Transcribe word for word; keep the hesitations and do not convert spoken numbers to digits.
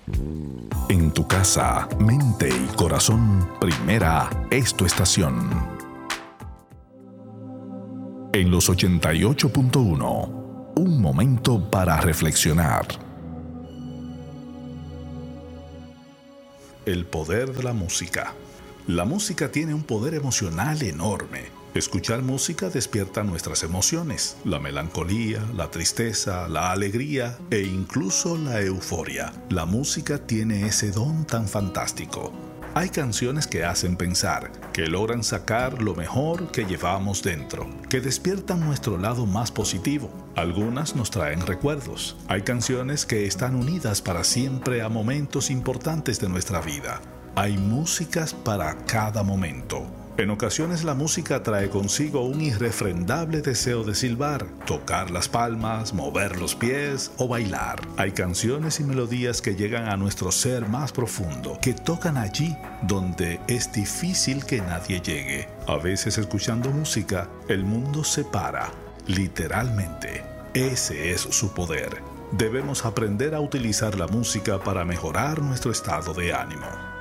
En tu casa, mente y corazón, Primera es tu estación. En los ochenta y ocho punto uno, un momento para reflexionar. El poder de la música. La música tiene un poder emocional enorme. Escuchar música despierta nuestras emociones, la melancolía, la tristeza, la alegría e incluso la euforia. La música tiene ese don tan fantástico. Hay canciones que hacen pensar, que logran sacar lo mejor que llevamos dentro, que despiertan nuestro lado más positivo. Algunas nos traen recuerdos. Hay canciones que están unidas para siempre a momentos importantes de nuestra vida. Hay músicas para cada momento. En ocasiones la música trae consigo un irrefrendable deseo de silbar, tocar las palmas, mover los pies o bailar. Hay canciones y melodías que llegan a nuestro ser más profundo, que tocan allí donde es difícil que nadie llegue. A veces escuchando música, el mundo se para, literalmente. Ese es su poder. Debemos aprender a utilizar la música para mejorar nuestro estado de ánimo.